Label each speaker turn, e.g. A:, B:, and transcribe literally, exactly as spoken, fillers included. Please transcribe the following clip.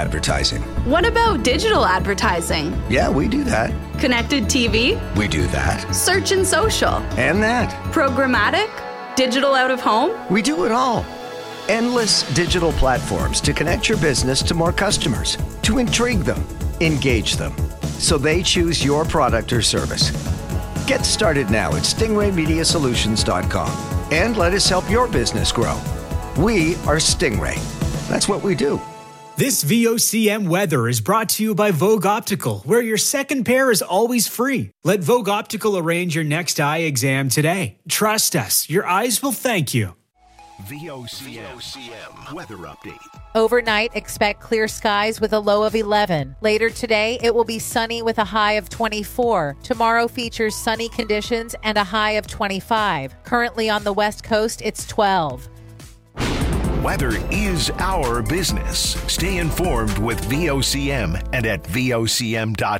A: advertising.
B: What about digital advertising?
A: Yeah, we do that.
B: Connected T V?
A: We do that.
B: Search and social?
A: And that.
B: Programmatic? Digital out of home?
A: We do it all. Endless digital platforms to connect your business to more customers, to intrigue them, engage them, so they choose your product or service. Get started now at stingray media solutions dot com and let us help your business grow. We are Stingray. That's what we do.
C: This V O C M weather is brought to you by Vogue Optical, where your second pair is always free. Let Vogue Optical arrange your next eye exam today. Trust us, your eyes will thank you.
D: V O C M weather update.
E: Overnight, expect clear skies with a low of eleven. Later today, it will be sunny with a high of twenty-four. Tomorrow features sunny conditions and a high of twenty-five. Currently on the West Coast, it's twelve.
D: Weather is our business. Stay informed with V O C M and at V O C M dot